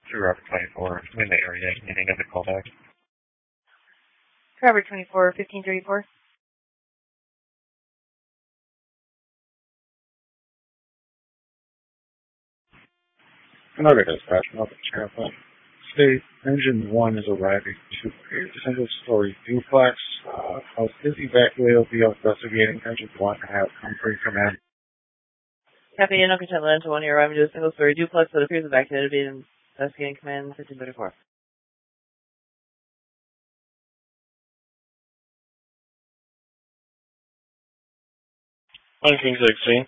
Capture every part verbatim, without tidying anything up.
True Robert twenty-four, I'm in the area, getting a callback. True Robert twenty-four, fifteen thirty-four. Another dispatch, nothing Champlain. State engine one is arriving to a single story duplex. Uh, House is evacuated. Will be investigating engine one to have complete command. Copy, no content land to one year arriving to a single story duplex that appears evacuated. Be investigating command fifteen thirty-four. One King sixteen.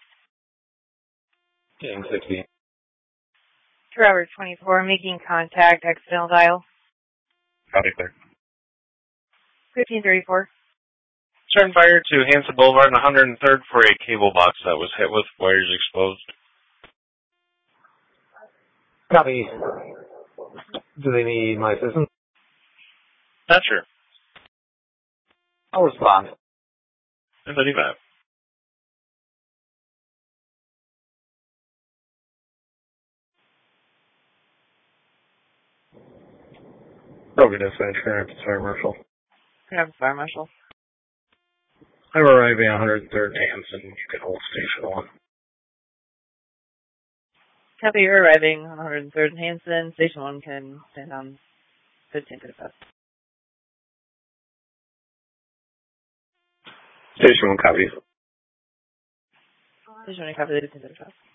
King sixteen. True Robert twenty-four, making contact, accidental dial. Copy clear. fifteen thirty-four. Turn fire to Hanson Boulevard and one hundred third for a cable box that was hit with wires exposed. Copy. Do they need my assistance? Not sure. I'll respond. ten thirty-five. Broken dispatch, current fire marshal. Current fire marshal. I'm arriving at one hundred third Hanson. You can hold station one. Copy, you're arriving on one hundred third and Hanson. Station one can stand on fifteen thirty-five. Station one copies. Station one copy fifteen thirty-five.